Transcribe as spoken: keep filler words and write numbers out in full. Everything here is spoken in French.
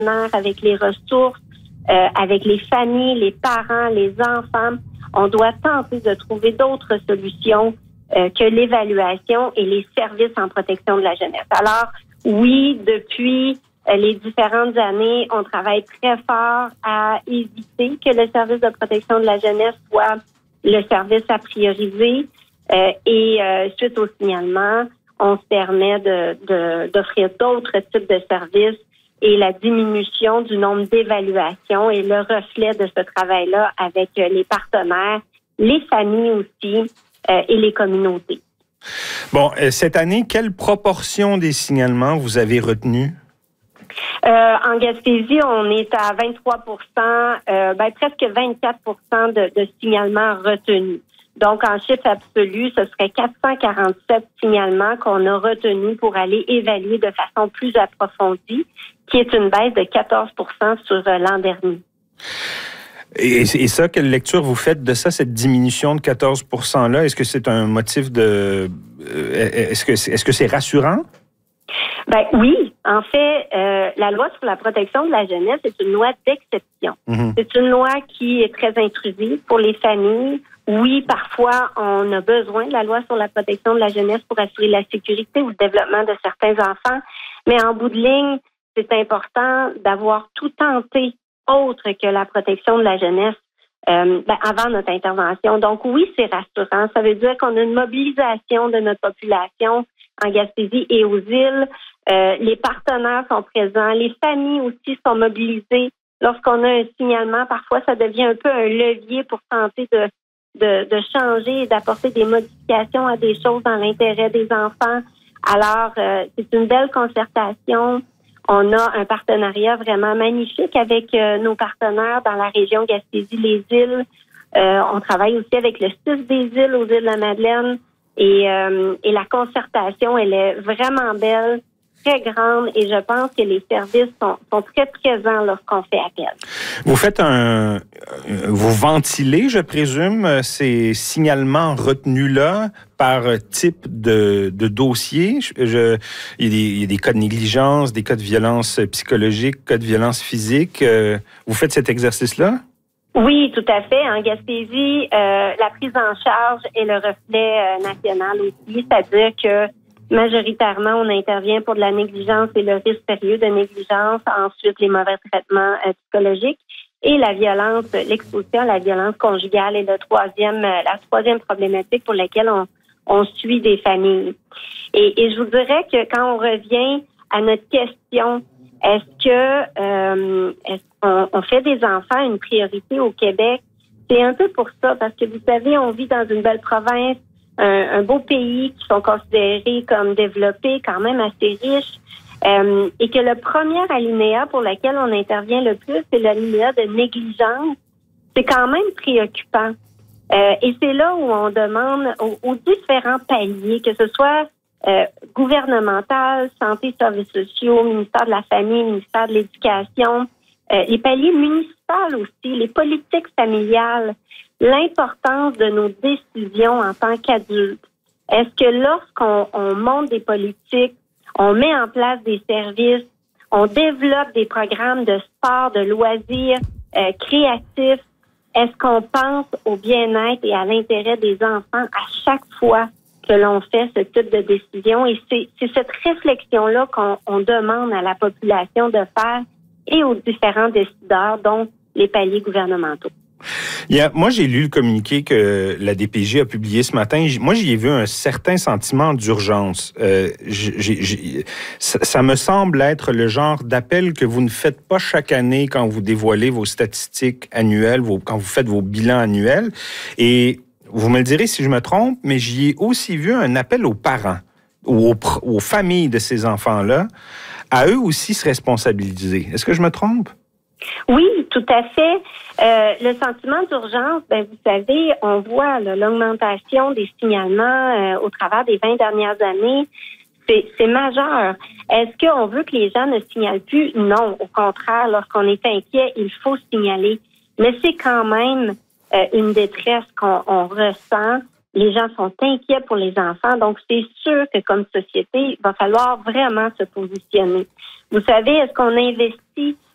partenaires, avec les ressources, euh, avec les familles, les parents, les enfants. On doit tenter de trouver d'autres solutions euh, que l'évaluation et les services en protection de la jeunesse. Alors, oui, depuis euh, les différentes années, on travaille très fort à éviter que le service de protection de la jeunesse soit le service à prioriser. Euh, et euh, suite au signalement, on se permet de, de, d'offrir d'autres types de services et la diminution du nombre d'évaluations est le reflet de ce travail-là avec euh, les partenaires, les familles aussi euh, et les communautés. Bon, euh, cette année, quelle proportion des signalements vous avez retenu? Euh, en Gaspésie, on est à vingt-trois pour cent, euh, ben, presque vingt-quatre pour cent de, de signalements retenus. Donc, en chiffre absolu, ce serait quatre cent quarante-sept signalements qu'on a retenus pour aller évaluer de façon plus approfondie, qui est une baisse de quatorze pour cent sur euh, l'an dernier. Et, et ça, quelle lecture vous faites de ça, cette diminution de quatorze pour cent-là? Est-ce que c'est un motif de... Est-ce que, est-ce que c'est rassurant? Ben oui, en fait, euh, la loi sur la protection de la jeunesse est une loi d'exception. Mmh. C'est une loi qui est très intrusive pour les familles. Oui, parfois, on a besoin de la loi sur la protection de la jeunesse pour assurer la sécurité ou le développement de certains enfants. Mais en bout de ligne, c'est important d'avoir tout tenté autre que la protection de la jeunesse euh, ben, avant notre intervention. Donc oui, c'est rassurant. Ça veut dire qu'on a une mobilisation de notre population en Gaspésie et aux îles. Euh, les partenaires sont présents. Les familles aussi sont mobilisées. Lorsqu'on a un signalement, parfois, ça devient un peu un levier pour tenter de, de, de changer et d'apporter des modifications à des choses dans l'intérêt des enfants. Alors, euh, c'est une belle concertation. On a un partenariat vraiment magnifique avec euh, nos partenaires dans la région Gaspésie-les-Îles. Euh, on travaille aussi avec le C I S des îles aux îles de la Madeleine. Et, euh, et la concertation, elle est vraiment belle, très grande, et je pense que les services sont, sont très présents lorsqu'on fait appel. Vous faites un... Vous ventilez, je présume, ces signalements retenus-là par type de, de dossier. Je, il, y a des, il y a des cas de négligence, des cas de violence psychologique, cas de violence physique. Vous faites cet exercice-là? Oui, tout à fait. En Gaspésie, euh, la prise en charge est le reflet euh, national aussi, c'est-à-dire que majoritairement, on intervient pour de la négligence et le risque sérieux de négligence, ensuite les mauvais traitements euh, psychologiques et la violence, l'exposition à la violence conjugale est le troisième, euh, la troisième problématique pour laquelle on, on suit des familles. Et, et je vous dirais que quand on revient à notre question, est-ce que euh, est-ce qu'on on fait des enfants une priorité au Québec? C'est un peu pour ça, parce que vous savez, on vit dans une belle province, un, un beau pays qui sont considérés comme développés, quand même assez riches, euh, et que le premier alinéa pour lequel on intervient le plus, c'est l'alinéa de négligence. C'est quand même préoccupant. Euh, et c'est là où on demande aux, aux différents paliers, que ce soit Euh, gouvernemental, santé, services sociaux, ministère de la Famille, ministère de l'Éducation, euh, les paliers municipaux aussi, les politiques familiales, l'importance de nos décisions en tant qu'adultes. Est-ce que lorsqu'on on monte des politiques, on met en place des services, on développe des programmes de sport, de loisirs euh, créatifs, est-ce qu'on pense au bien-être et à l'intérêt des enfants à chaque fois que l'on fait ce type de décision? Et c'est, c'est cette réflexion-là qu'on on demande à la population de faire et aux différents décideurs, dont les paliers gouvernementaux. Il y a, moi, j'ai lu le communiqué que la D P J a publié ce matin. Moi, j'y ai vu un certain sentiment d'urgence. Euh, j'ai, j'ai, ça, ça me semble être le genre d'appel que vous ne faites pas chaque année quand vous dévoilez vos statistiques annuelles, vos, quand vous faites vos bilans annuels. Et vous me le direz si je me trompe, mais j'y ai aussi vu un appel aux parents, aux, aux familles de ces enfants-là, à eux aussi se responsabiliser. Est-ce que je me trompe? Oui, tout à fait. Euh, le sentiment d'urgence, ben vous savez, on voit là, l'augmentation des signalements euh, au travers des vingt dernières années. C'est, c'est majeur. Est-ce qu'on veut que les gens ne signalent plus? Non, au contraire, lorsqu'on est inquiet, il faut signaler. Mais c'est quand même euh, une détresse qu'on on ressent. Les gens sont inquiets pour les enfants. Donc, c'est sûr que comme société, il va falloir vraiment se positionner. Vous savez, est-ce qu'on investit